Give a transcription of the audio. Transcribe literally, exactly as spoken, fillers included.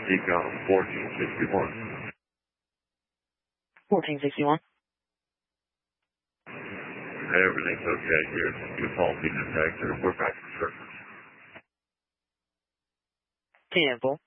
Decom fourteen sixty-one. fourteen sixty-one. Everything's okay here. Your faulty detector. We're back to surface. ten four.